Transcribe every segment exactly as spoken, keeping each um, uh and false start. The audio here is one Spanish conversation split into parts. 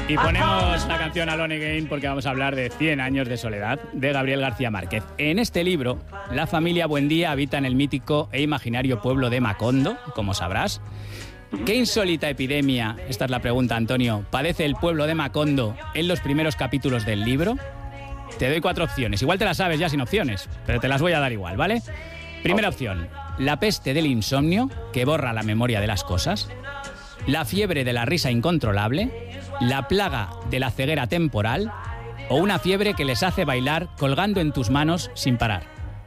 Y ponemos la canción Alone Again porque vamos a hablar de cien años de soledad, de Gabriel García Márquez. En este libro, la familia Buendía habita en el mítico e imaginario pueblo de Macondo, como sabrás. ¿Qué insólita epidemia, esta es la pregunta, Antonio, padece el pueblo de Macondo en los primeros capítulos del libro? Te doy cuatro opciones. Igual te las sabes ya sin opciones, pero te las voy a dar igual, ¿vale? Primera opción, la peste del insomnio, que borra la memoria de las cosas. La fiebre de la risa incontrolable. La plaga de la ceguera temporal. O una fiebre que les hace bailar colgando en tus manos sin parar.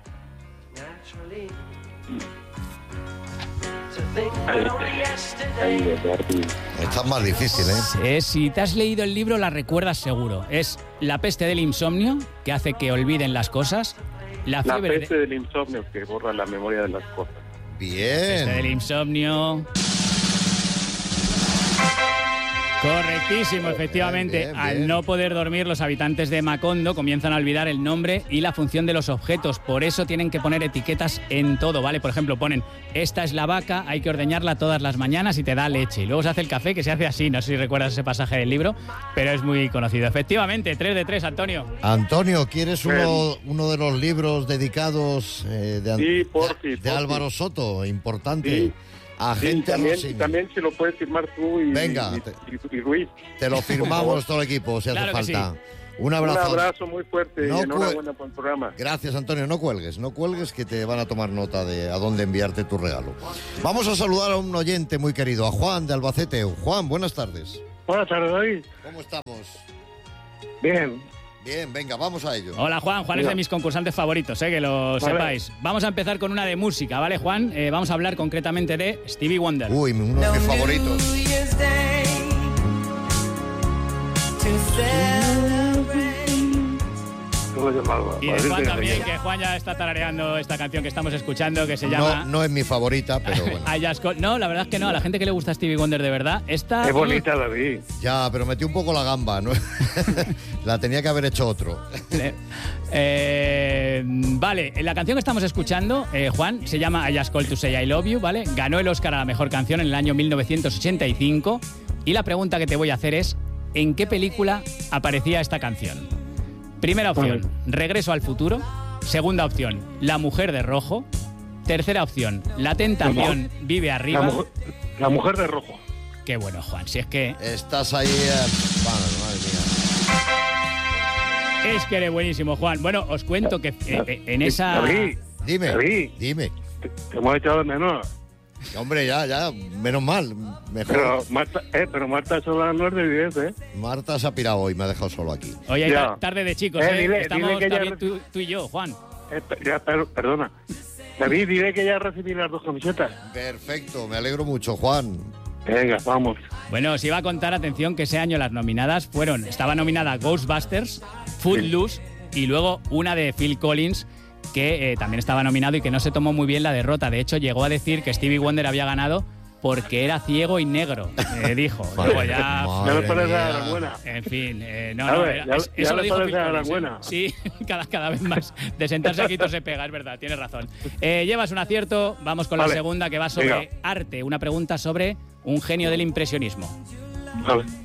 Esta es más difícil, ¿eh? Eh, si te has leído el libro, la recuerdas seguro. Es la peste del insomnio, que hace que olviden las cosas. La, La fiebre peste de... del insomnio, que borra la memoria de las cosas. Bien. Peste del insomnio. Correctísimo, efectivamente. Bien, bien, Al bien. no poder dormir, los habitantes de Macondo comienzan a olvidar el nombre y la función de los objetos. Por eso tienen que poner etiquetas en todo, ¿vale? Por ejemplo, ponen, esta es la vaca, hay que ordeñarla todas las mañanas y te da leche. Y luego se hace el café, que se hace así. No sé si recuerdas ese pasaje del libro, pero es muy conocido. Efectivamente, tres de tres, Antonio. Antonio, ¿quieres uno, uno de los libros dedicados eh, de, Sí, por de- sí, de por Álvaro Soto? Importante. Sí. Sí, Agente también, Rossini. también se lo puedes firmar tú y, Venga, y, te- y- y Ruiz. Te lo firmamos todo el equipo, si Claro que hace falta. sí. Un abrazo. Un abrazo muy fuerte No y cu- enhorabuena por el programa. Gracias, Antonio. No cuelgues, no cuelgues, que te van a tomar nota de a dónde enviarte tu regalo. Vamos a saludar a un oyente muy querido, a Juan de Albacete. Juan, buenas tardes. Buenas tardes, David. ¿Cómo estamos? Bien. Bien, venga, vamos a ello. Hola, Juan. Juan es de mis concursantes favoritos, eh, que lo Vale. sepáis. Vamos a empezar con una de música, ¿vale, Juan? Eh, vamos a hablar concretamente de Stevie Wonder. Uy, uno de mis favoritos. ¿Cómo se llama? Y de Juan también, que Juan ya está tarareando esta canción que estamos escuchando, que se No, llama... no es mi favorita, pero bueno. I Just Call- No, la verdad es que no. A la gente que le gusta Stevie Wonder de verdad, esta... Es bonita, David. Ya, pero metí un poco la gamba, ¿no? La tenía que haber hecho otro. Eh, eh, vale, la canción que estamos escuchando, eh, Juan, se llama I Just Call to Say I Love You, ¿vale? Ganó el Oscar a la mejor canción en el año mil novecientos ochenta y cinco. Y la pregunta que te voy a hacer es, ¿en qué película aparecía esta canción? Primera opción, Regreso al futuro. Segunda opción, La mujer de rojo. Tercera opción, La tentación vive La, arriba. mujer, la mujer de rojo. Qué bueno, Juan, si es que... Estás ahí... eh, Bueno, madre mía. Es que eres buenísimo, Juan. Bueno, os cuento que eh, eh, en esa... David, Dime, David. dime. te, te hemos echado de menos. Hombre, ya, ya, menos mal. Mejor. Pero Marta, eh, pero Marta Solá no es de diez, ¿eh? Marta se ha pirado hoy, me ha dejado solo aquí. Oye, Ya. ta- tarde de chicos, Eh, ¿eh? dile- Estamos dile que ya- también tú, tú y yo, Juan. Eh, per- ya, per- perdona. David, dile que ya recibí las dos camisetas. Perfecto, me alegro mucho, Juan. Venga, vamos. Bueno, os iba a contar, atención, que ese año las nominadas fueron... Estaba nominada Ghostbusters, Footloose y luego una de Phil Collins, que eh, también estaba nominado y que no se tomó muy bien la derrota. De hecho, llegó a decir que Stevie Wonder había ganado porque era ciego y negro, eh, dijo. Luego ya... Ya Madre me parece mía. a la buena. En fin, eh, no, A no, ver, era- ya- es- ya eso lo le dijo parece Phil a la Collins, ¿eh? buena. Sí, cada, cada vez más. De sentarse aquí todo se pega, es verdad, tienes razón. Eh, llevas un acierto, vamos con la Vale. segunda, que va sobre Venga. arte. Una pregunta sobre un genio del impresionismo. Vale.